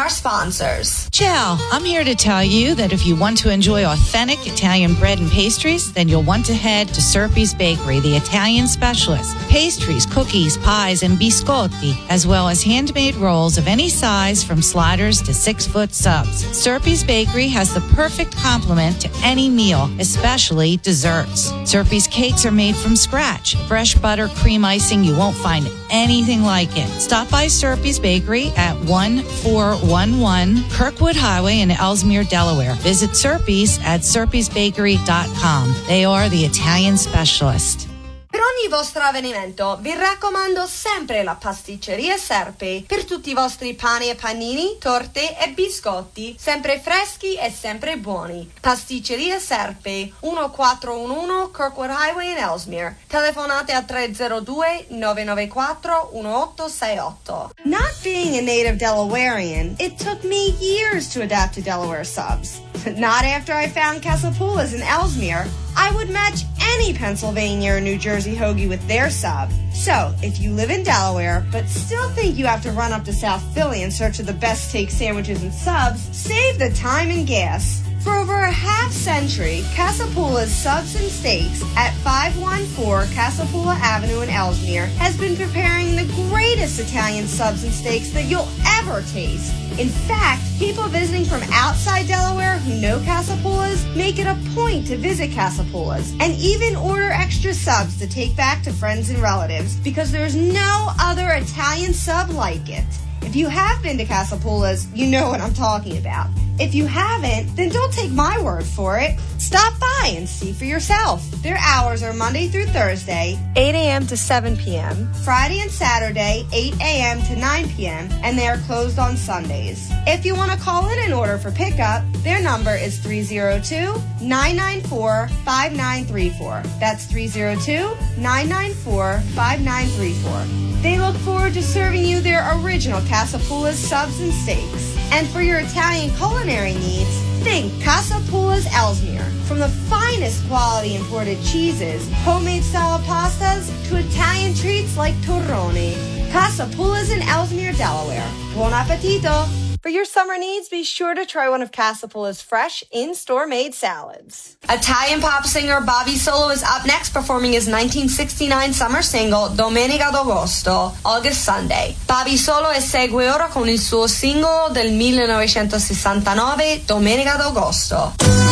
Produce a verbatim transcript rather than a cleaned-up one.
our sponsors. Ciao, I'm here to tell you that if you want to enjoy authentic Italian bread and pastries, then you'll want to head to Serpi's Bakery, the Italian specialist. Pastries, cookies, pies, and biscotti, as well as handmade rolls of any size from sliders to six-foot subs. Serpi's Bakery has the perfect complement to any meal, especially desserts. Serpi's cakes are made from scratch. Fresh butter, cream icing, you won't find anything like it. Stop by Serpi's Bakery at one four one one Kirkwood Highway in Ellesmere, Delaware. Visit Serpi's at serpis bakery dot com. They are the Italian specialist. Per ogni vostro avvenimento vi raccomando sempre la pasticceria Serpi per tutti i vostri pani e panini, torte e biscotti, sempre freschi e sempre buoni. Pasticceria Serpi, quattordici undici Kirkwood Highway in Ellesmere. Telefonate a tre zero due nove nove quattro uno otto sei otto. Not being a native Delawarean, it took me years to adapt to Delaware subs. Not after I found Casapoulas in Ellesmere. I would match any Pennsylvania or New Jersey hoagie with their sub. So, if you live in Delaware, but still think you have to run up to South Philly in search of the best steak sandwiches and subs, save the time and gas. For over a half century, Casapoula's Subs and Steaks at five one four Casapoula Avenue in Ellesmere has been preparing the greatest Italian subs and steaks that you'll ever taste. In fact, people visiting from outside Delaware who know Casapoula's make it a point to visit Casapoula's and even order extra subs to take back to friends and relatives because there's no other Italian sub like it. If you have been to Casapoula's, you know what I'm talking about. If you haven't, then don't take my word for it. Stop by and see for yourself. Their hours are Monday through Thursday, eight a.m. to seven p.m., Friday and Saturday, eight a.m. to nine p.m., and they are closed on Sundays. If you want to call in an order for pickup, their number is three oh two, nine nine four, five nine three four. That's three oh two, nine nine four, five nine three four. They look forward to serving you their original Casapoula's subs and steaks. And for your Italian culinary needs, think Casapoula's Ellesmere. From the finest quality imported cheeses, homemade style pastas, to Italian treats like torroni. Casapoula's in Ellesmere, Delaware. Buon appetito! For your summer needs, be sure to try one of Casapoula's fresh, in-store made salads. Italian pop singer Bobby Solo is up next performing his nineteen sixty-nine summer single Domenica d'Agosto, August Sunday. Bobby Solo esegue ora con il suo singolo del millenovecentosessantanove Domenica d'Agosto.